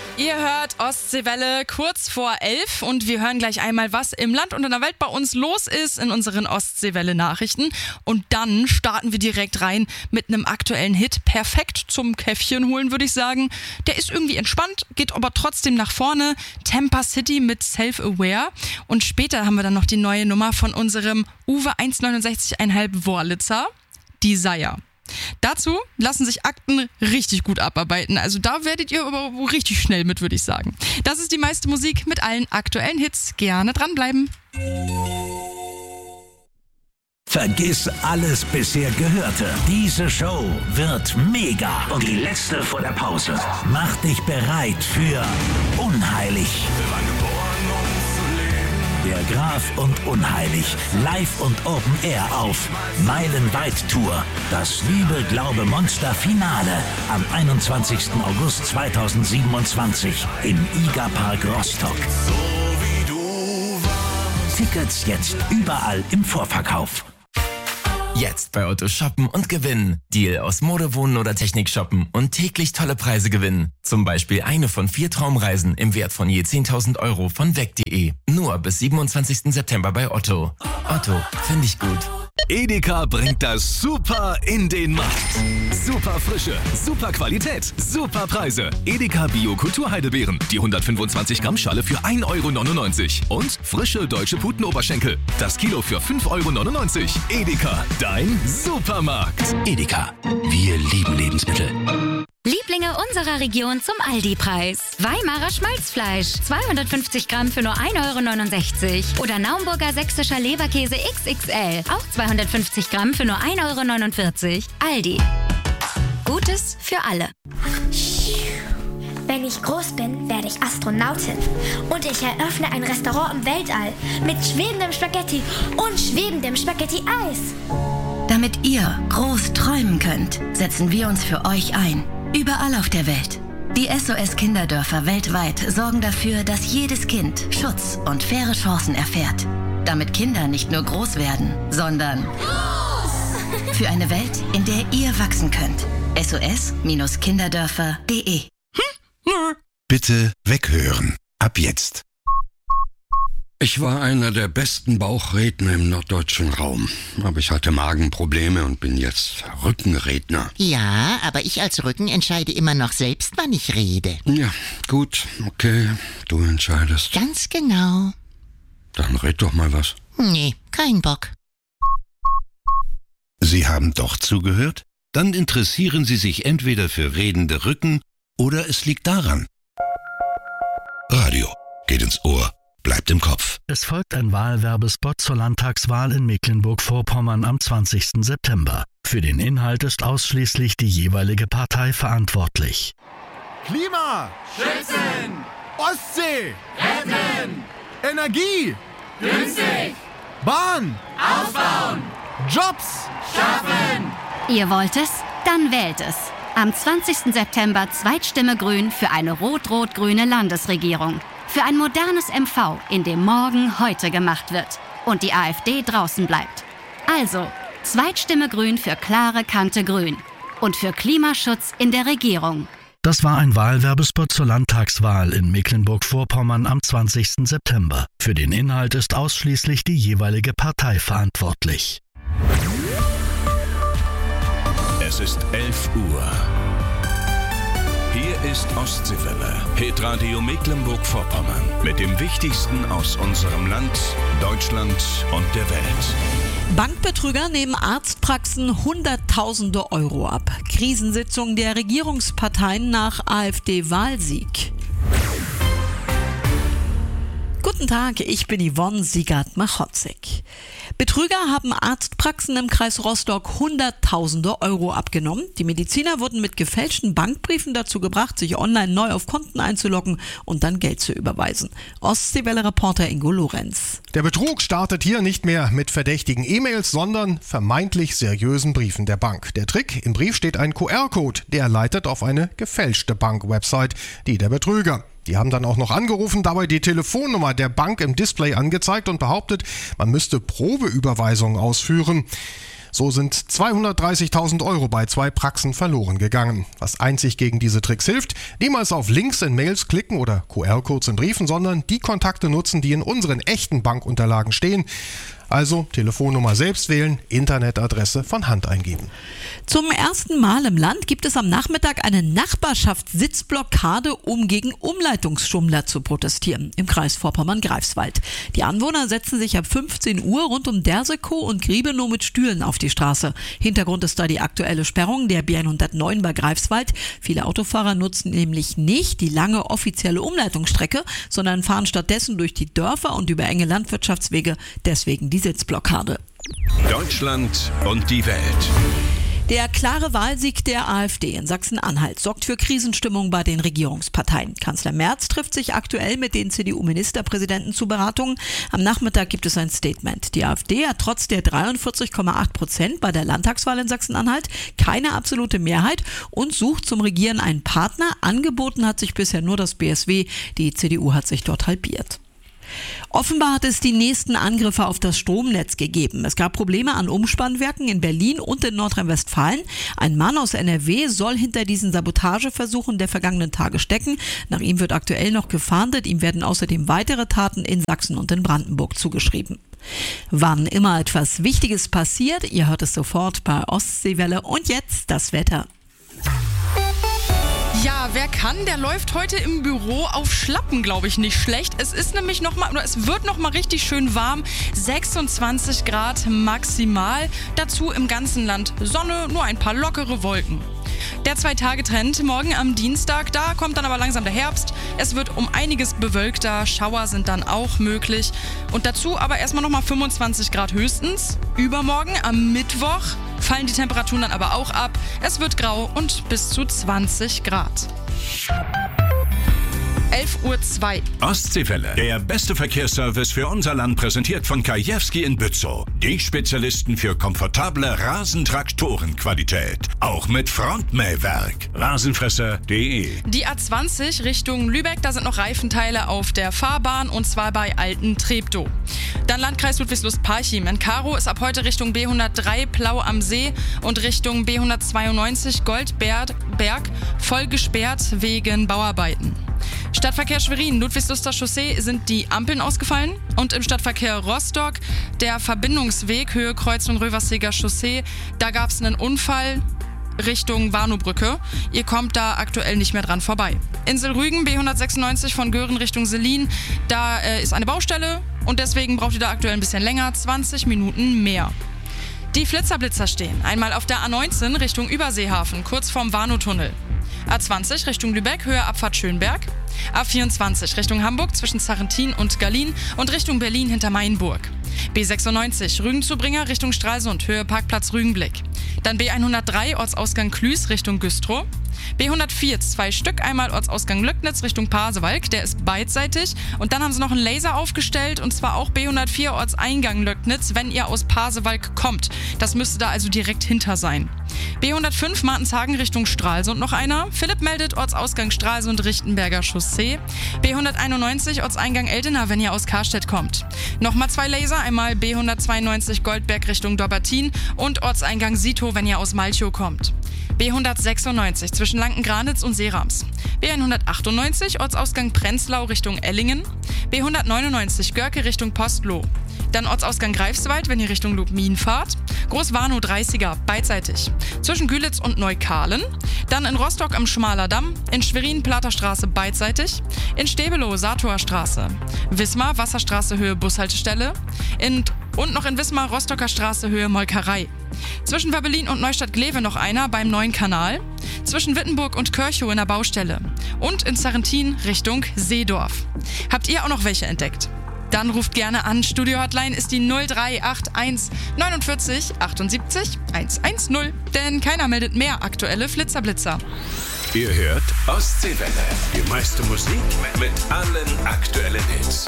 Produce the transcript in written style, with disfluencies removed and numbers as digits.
Ihr hört Ostseewelle kurz vor 11 und wir hören gleich einmal, was im Land und in der Welt bei uns los ist in unseren Ostseewelle-Nachrichten. Und dann starten wir direkt rein mit einem aktuellen Hit. Perfekt zum Käffchen holen, würde ich sagen. Der ist irgendwie entspannt, geht aber trotzdem nach vorne. Tampa City mit Self-Aware. Und später haben wir dann noch die neue Nummer von unserem Uwe 1,69,5 Wurlitzer, Desire. Dazu lassen sich Akten richtig gut abarbeiten. Also da werdet ihr aber richtig schnell mit, würde ich sagen. Das ist die meiste Musik mit allen aktuellen Hits. Gerne dranbleiben. Vergiss alles bisher Gehörte. Diese Show wird mega. Und die letzte vor der Pause. Mach dich bereit für Unheilig. Der Graf und Unheilig. Live und Open Air auf Meilenweit Tour. Das Liebe, Glaube, Monster Finale am 21. August 2027 im IGA-Park Rostock. Tickets jetzt überall im Vorverkauf. Jetzt bei Otto shoppen und gewinnen. Deal aus Mode, Wohnen oder Technik shoppen und täglich tolle Preise gewinnen. Zum Beispiel eine von 4 Traumreisen im Wert von je 10.000 Euro von weg.de. Nur bis 27. September bei Otto. Otto, finde ich gut. Edeka bringt das Super in den Markt. Super Frische, super Qualität, super Preise. Edeka Bio Kulturheidelbeeren. Die 125 Gramm Schale für 1,99 €. Und frische deutsche Putenoberschenkel. Das Kilo für 5,99 €. Edeka, dein Supermarkt. Edeka, wir lieben Lebensmittel. Lieblinge unserer Region zum Aldi-Preis. Weimarer Schmalzfleisch, 250 Gramm für nur 1,69 € Oder Naumburger sächsischer Leberkäse XXL, auch 250 Gramm für nur 1,49 €. Aldi. Gutes für alle. Wenn ich groß bin, werde ich Astronautin. Und ich eröffne ein Restaurant im Weltall mit schwebendem Spaghetti und schwebendem Spaghetti-Eis. Damit ihr groß träumen könnt, setzen wir uns für euch ein. Überall auf der Welt. Die SOS-Kinderdörfer weltweit sorgen dafür, dass jedes Kind Schutz und faire Chancen erfährt. Damit Kinder nicht nur groß werden, sondern groß! Für eine Welt, in der ihr wachsen könnt. SOS-Kinderdörfer.de. Bitte weghören. Ab jetzt. Ich war einer der besten Bauchredner im norddeutschen Raum. Aber ich hatte Magenprobleme und bin jetzt Rückenredner. Ja, aber ich als Rücken entscheide immer noch selbst, wann ich rede. Ja, gut, okay, du entscheidest. Ganz genau. Dann red doch mal was. Nee, kein Bock. Sie haben doch zugehört? Dann interessieren Sie sich entweder für redende Rücken oder es liegt daran. Radio geht ins Ohr. Bleibt im Kopf. Es folgt ein Wahlwerbespot zur Landtagswahl in Mecklenburg-Vorpommern am 20. September. Für den Inhalt ist ausschließlich die jeweilige Partei verantwortlich. Klima! Schützen! Ostsee! Retten! Energie! Günstig! Bahn! Ausbauen! Jobs! Schaffen! Ihr wollt es? Dann wählt es. Am 20. September Zweitstimme Grün für eine rot-rot-grüne Landesregierung. Für ein modernes MV, in dem morgen heute gemacht wird und die AfD draußen bleibt. Also, Zweitstimme Grün für klare Kante Grün und für Klimaschutz in der Regierung. Das war ein Wahlwerbespot zur Landtagswahl in Mecklenburg-Vorpommern am 20. September. Für den Inhalt ist ausschließlich die jeweilige Partei verantwortlich. Es ist 11 Uhr. Hier ist Ostseewelle, Hitradio Mecklenburg-Vorpommern. Mit dem Wichtigsten aus unserem Land, Deutschland und der Welt. Bankbetrüger nehmen Arztpraxen Hunderttausende Euro ab. Krisensitzung der Regierungsparteien nach AfD-Wahlsieg. Guten Tag, ich bin Yvonne Siegert-Machotzig. Betrüger haben Arztpraxen im Kreis Rostock Hunderttausende Euro abgenommen. Die Mediziner wurden mit gefälschten Bankbriefen dazu gebracht, sich online neu auf Konten einzuloggen und dann Geld zu überweisen. Ostseewelle-Reporter Ingo Lorenz. Der Betrug startet hier nicht mehr mit verdächtigen E-Mails, sondern vermeintlich seriösen Briefen der Bank. Der Trick: im Brief steht ein QR-Code, der leitet auf eine gefälschte Bank-Website, die der Betrüger. Die haben dann auch noch angerufen, dabei die Telefonnummer der Bank im Display angezeigt und behauptet, man müsste Probeüberweisungen ausführen. So sind 230.000 Euro bei 2 Praxen verloren gegangen. Was einzig gegen diese Tricks hilft, niemals auf Links in Mails klicken oder QR-Codes in Briefen, sondern die Kontakte nutzen, die in unseren echten Bankunterlagen stehen. Also Telefonnummer selbst wählen, Internetadresse von Hand eingeben. Zum ersten Mal im Land gibt es am Nachmittag eine Nachbarschaftssitzblockade, um gegen Umleitungsschummler zu protestieren, im Kreis Vorpommern-Greifswald. Die Anwohner setzen sich ab 15 Uhr rund um Dersekow und Griebenow mit Stühlen auf die Straße. Hintergrund ist da die aktuelle Sperrung der B109 bei Greifswald. Viele Autofahrer nutzen nämlich nicht die lange offizielle Umleitungsstrecke, sondern fahren stattdessen durch die Dörfer und über enge Landwirtschaftswege. Deswegen die Sitzblockade. Deutschland und die Welt. Der klare Wahlsieg der AfD in Sachsen-Anhalt sorgt für Krisenstimmung bei den Regierungsparteien. Kanzler Merz trifft sich aktuell mit den CDU-Ministerpräsidenten zu Beratungen. Am Nachmittag gibt es ein Statement. Die AfD hat trotz der 43,8% bei der Landtagswahl in Sachsen-Anhalt keine absolute Mehrheit und sucht zum Regieren einen Partner. Angeboten hat sich bisher nur das BSW. Die CDU hat sich dort halbiert. Offenbar hat es die nächsten Angriffe auf das Stromnetz gegeben. Es gab Probleme an Umspannwerken in Berlin und in Nordrhein-Westfalen. Ein Mann aus NRW soll hinter diesen Sabotageversuchen der vergangenen Tage stecken. Nach ihm wird aktuell noch gefahndet. Ihm werden außerdem weitere Taten in Sachsen und in Brandenburg zugeschrieben. Wann immer etwas Wichtiges passiert, ihr hört es sofort bei Ostseewelle. Und jetzt das Wetter. Ja, wer kann, der läuft heute im Büro auf Schlappen, glaube ich, nicht schlecht. Es ist nämlich es wird noch mal richtig schön warm. 26 Grad maximal. Dazu im ganzen Land Sonne, nur ein paar lockere Wolken. Der 2-Tage-Trend morgen am Dienstag, da kommt dann aber langsam der Herbst. Es wird um einiges bewölkter, Schauer sind dann auch möglich. Und dazu aber erstmal nochmal 25 Grad höchstens. Übermorgen am Mittwoch fallen die Temperaturen dann aber auch ab. Es wird grau und bis zu 20 Grad. 11:02 Uhr. Ostseewelle. Der beste Verkehrsservice für unser Land, präsentiert von Kajewski in Bützow. Die Spezialisten für komfortable Rasentraktorenqualität. Auch mit Frontmähwerk. Rasenfresser.de. Die A20 Richtung Lübeck, da sind noch Reifenteile auf der Fahrbahn und zwar bei Alten-Treptow. Dann Landkreis Ludwigslust-Parchim. In Karow ist ab heute Richtung B103 Plau am See und Richtung B192 Goldberg voll gesperrt wegen Bauarbeiten. Stadtverkehr Schwerin, Ludwigsluster Chaussee sind die Ampeln ausgefallen und im Stadtverkehr Rostock der Verbindungsweg Höhe Kreuzung Röverseger Chaussee, da gab es einen Unfall Richtung Warnowbrücke. Ihr kommt da aktuell nicht mehr dran vorbei. Insel-Rügen, B196 von Göhren Richtung Selin, da ist eine Baustelle und deswegen braucht ihr da aktuell ein bisschen länger, 20 Minuten mehr. Die Flitzer-Blitzer stehen einmal auf der A19 Richtung Überseehafen, kurz vorm Warnow-Tunnel. A20 Richtung Lübeck, Höhe Abfahrt Schönberg. A24 Richtung Hamburg zwischen Zarrentin und Gallien und Richtung Berlin hinter Mainburg. B96 Rügenzubringer Richtung Stralsund, Höhe Parkplatz Rügenblick. Dann B103 Ortsausgang Klüß Richtung Güstrow. B104 2 Stück, einmal Ortsausgang Löcknitz Richtung Pasewalk, der ist beidseitig. Und dann haben sie noch einen Laser aufgestellt und zwar auch B104 Ortseingang Löcknitz, wenn ihr aus Pasewalk kommt. Das müsste da also direkt hinter sein. B105 Martenshagen Richtung Stralsund noch einer. Philipp meldet Ortsausgang Stralsund Richtenberger Chaussee. B191 Ortseingang Eldena, wenn ihr aus Karstedt kommt. Nochmal 2 Laser, einmal B192 Goldberg Richtung Dobbertin und Ortseingang Sito, wenn ihr aus Malchow kommt. B196 zwischen Lanken-Granitz und Seerams. B198 Ortsausgang Prenzlau Richtung Ellingen. B199 Görke Richtung Postloh. Dann Ortsausgang Greifswald, wenn ihr Richtung Lubmin fahrt. Großwarnow 30er, beidseitig. Zwischen Gülitz und Neukahlen. Dann in Rostock am Schmaler Damm. In Schwerin Platerstraße beidseitig. In Stebelow Satorer Straße. Wismar Wasserstraße Höhe Bushaltestelle. Und noch in Wismar Rostocker Straße Höhe Molkerei. Zwischen Wöbbelin und Neustadt-Glewe noch einer beim neuen Kanal. Zwischen Wittenburg und Körchow in der Baustelle. Und in Zarrentin Richtung Seedorf. Habt ihr auch noch welche entdeckt? Dann ruft gerne an. Studio-Hotline ist die 0381 49 78 110. Denn keiner meldet mehr aktuelle Flitzer-Blitzer. Ihr hört Ostseewelle. Die meiste Musik mit allen aktuellen Hits.